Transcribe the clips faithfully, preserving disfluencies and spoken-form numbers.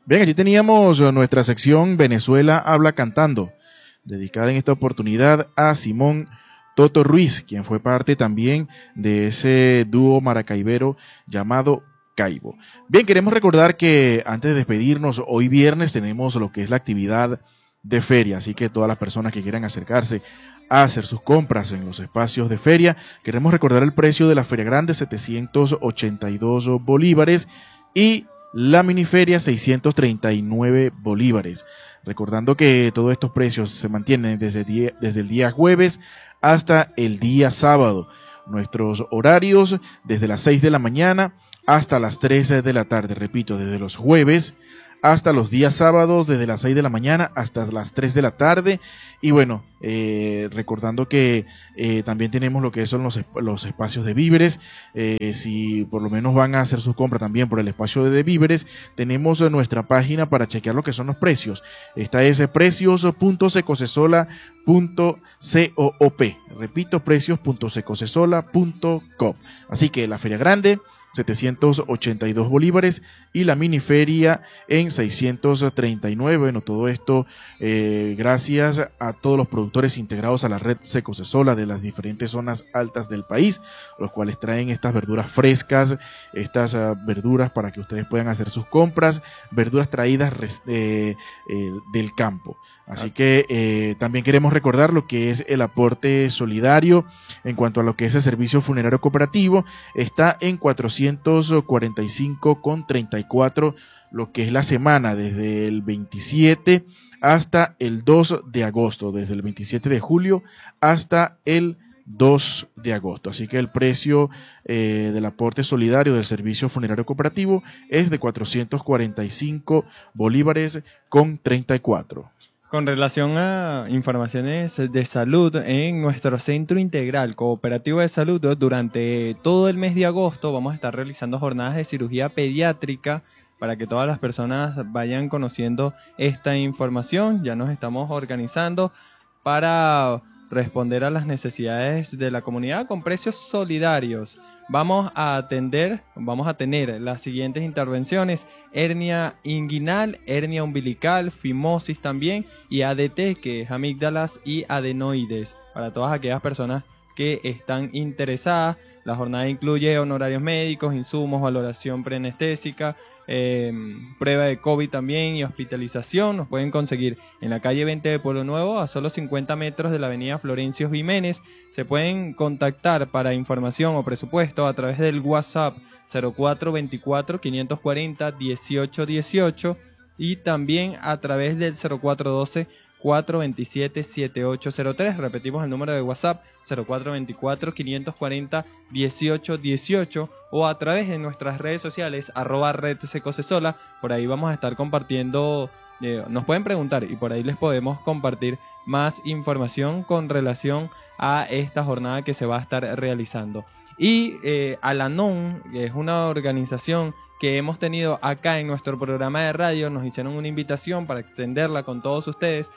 Bien, allí teníamos nuestra sección Venezuela habla cantando, dedicada en esta oportunidad a Simón Toto Ruiz, quien fue parte también de ese dúo maracaibero llamado Caibo. Bien, queremos recordar que antes de despedirnos, hoy viernes tenemos lo que es la actividad de feria, así que todas las personas que quieran acercarse a hacer sus compras en los espacios de feria, queremos recordar el precio de la Feria Grande, setecientos ochenta y dos bolívares, y la miniferia, seiscientos treinta y nueve bolívares. Recordando que todos estos precios se mantienen desde, día, desde el día jueves hasta el día sábado. Nuestros horarios desde las seis de la mañana hasta las tres de la tarde. Repito, desde los jueves hasta los días sábados, desde las seis de la mañana hasta las tres de la tarde. Y bueno, eh, recordando que eh, también tenemos lo que son los, los espacios de víveres. Eh, si por lo menos van a hacer su compra también por el espacio de víveres, tenemos nuestra página para chequear lo que son los precios. Esta es precios punto secocesola punto coop. Repito, precios punto secocesola punto com. Así que la Feria Grande, setecientos ochenta y dos bolívares, y la miniferia en seiscientos treinta y nueve. Bueno, todo esto eh, gracias a todos los productores integrados a la red Secocesola de las diferentes zonas altas del país, los cuales traen estas verduras frescas, estas uh, verduras para que ustedes puedan hacer sus compras, verduras traídas eh, eh, del campo. Así que eh, también queremos recordar lo que es el aporte solidario en cuanto a lo que es el servicio funerario cooperativo. Está en cuatrocientos cuarenta y cinco con treinta y cuatro, lo que es la semana desde el veintisiete hasta el dos de agosto, desde el veintisiete de julio hasta el dos de agosto. Así que el precio eh, del aporte solidario del servicio funerario cooperativo es de cuatrocientos cuarenta y cinco bolívares con treinta y cuatro. Con relación a informaciones de salud, en nuestro Centro Integral Cooperativo de Salud, durante todo el mes de agosto vamos a estar realizando jornadas de cirugía pediátrica para que todas las personas vayan conociendo esta información. Ya nos estamos organizando para responder a las necesidades de la comunidad con precios solidarios. Vamos a atender, vamos a tener las siguientes intervenciones: hernia inguinal, hernia umbilical, fimosis también, y A D T, que es amígdalas y adenoides, para todas aquellas personas que están interesadas. La jornada incluye honorarios médicos, insumos, valoración preanestésica, eh, prueba de COVID también y hospitalización. Nos pueden conseguir en la calle veinte de Pueblo Nuevo, a solo cincuenta metros de la avenida Florencio Jiménez. Se pueden contactar para información o presupuesto a través del WhatsApp cero cuatro veinticuatro, quinientos cuarenta, dieciocho dieciocho, y también a través del cero cuatro doce, cuatrocientos veintisiete, setenta y ocho cero tres. Repetimos el número de WhatsApp: cero cuatro veinticuatro, quinientos cuarenta, dieciocho dieciocho, o a través de nuestras redes sociales arroba red secocesola. Por ahí vamos a estar compartiendo, eh, nos pueden preguntar y por ahí les podemos compartir más información con relación a esta jornada que se va a estar realizando. Y eh, Alanon, que es una organización que hemos tenido acá en nuestro programa de radio, nos hicieron una invitación para extenderla con todos ustedes,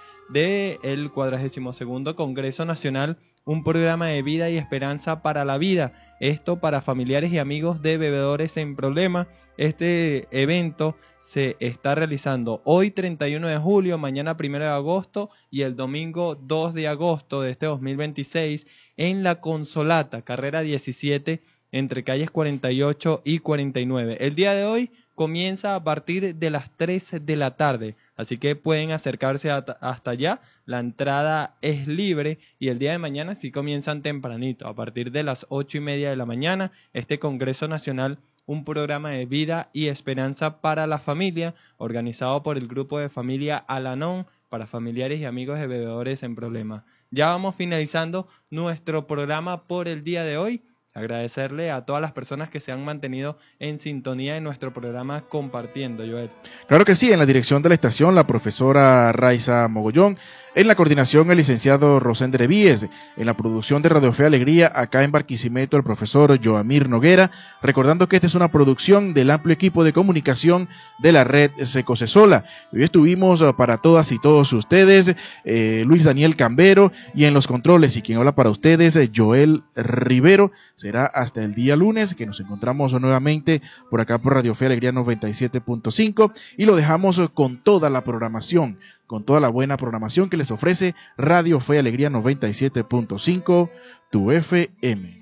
del cuadragésimo segundo Congreso Nacional, un programa de vida y esperanza para la vida. Esto para familiares y amigos de bebedores en problema. Este evento se está realizando hoy treinta y uno de julio, mañana primero de agosto y el domingo dos de agosto de este dos mil veintiséis en La Consolata, carrera diecisiete, entre calles cuarenta y ocho y cuarenta y nueve. El día de hoy comienza a partir de las tres de la tarde, así que pueden acercarse hasta allá. La entrada es libre y el día de mañana sí comienzan tempranito, a partir de las ocho y media de la mañana, este Congreso Nacional, un programa de vida y esperanza para la familia, organizado por el grupo de familia Alanon, para familiares y amigos de bebedores en problemas. Ya vamos finalizando nuestro programa por el día de hoy. Agradecerle a todas las personas que se han mantenido en sintonía en nuestro programa compartiendo, Joel. Claro que sí, en la dirección de la estación, la profesora Raiza Mogollón, en la coordinación el licenciado Rosender Víez, en la producción de Radio Fe Alegría, acá en Barquisimeto, el profesor Joamir Noguera, recordando que esta es una producción del amplio equipo de comunicación de la red Secocesola. Hoy estuvimos para todas y todos ustedes, eh, Luis Daniel Cambero, y en los controles, y quien habla para ustedes, Joel Rivero. será hasta el día lunes, que nos encontramos nuevamente por acá por Radio Fe y Alegría noventa y siete punto cinco, y lo dejamos con toda la programación, con toda la buena programación que les ofrece Radio Fe y Alegría noventa y siete punto cinco, tu F M.